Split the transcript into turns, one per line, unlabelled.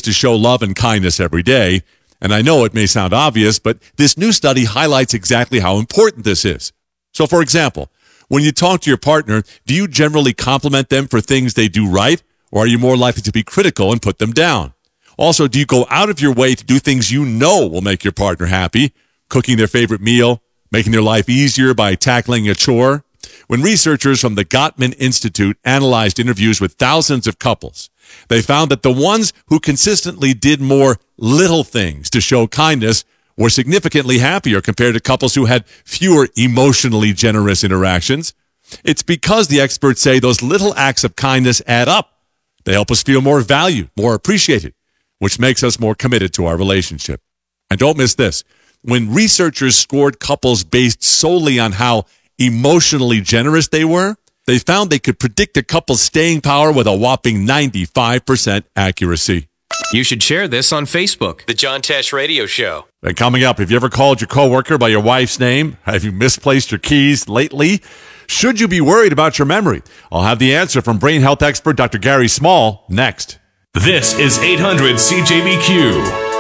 ways to show love and kindness every day. And I know it may sound obvious, but this new study highlights exactly how important this is. So, for example, when you talk to your partner, do you generally compliment them for things they do right, or are you more likely to be critical and put them down? Also, do you go out of your way to do things you know will make your partner happy, cooking their favorite meal, making their life easier by tackling a chore? When researchers from the Gottman Institute analyzed interviews with thousands of couples, they found that the ones who consistently did more little things to show kindness were significantly happier compared to couples who had fewer emotionally generous interactions. It's because the experts say those little acts of kindness add up. They help us feel more valued, more appreciated, which makes us more committed to our relationship. And don't miss this. When researchers scored couples based solely on how emotionally generous they were, they found they could predict a couple's staying power with a whopping 95% accuracy.
You should share this on Facebook. The John Tesh Radio Show.
And coming up, have you ever called your coworker by your wife's name? Have you misplaced your keys lately? Should you be worried about your memory? I'll have the answer from brain health expert Dr. Gary Small next.
This is 800 CJBQ.